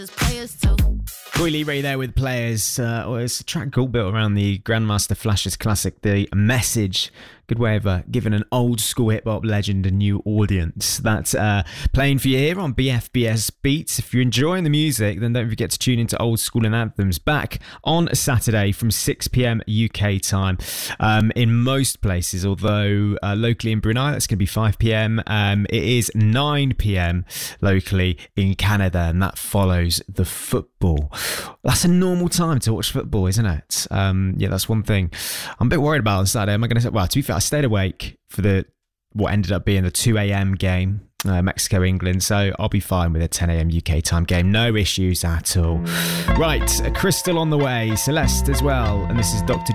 Roy Lee Ray there with Players. It's a track all built around the Grandmaster Flash's classic, The Message. Good way of giving an old school hip hop legend a new audience. That's playing for you here on BFBS Beats. If you're enjoying the music, then don't forget to tune into Old School and Anthems back on a Saturday from 6 p.m. UK time in most places, although locally in Brunei that's going to be 5 p.m. It is 9 p.m. locally in Canada, and that follows the football. That's a normal time to watch football, isn't it? Yeah, that's one thing I'm a bit worried about on Saturday. Am I going to say, well, to be fair, I stayed awake for what ended up being the 2 a.m. game, Mexico-England, so I'll be fine with a 10 a.m. UK time game. No issues at all. Right, Crystal on the way, Celeste as well, and this is Dr.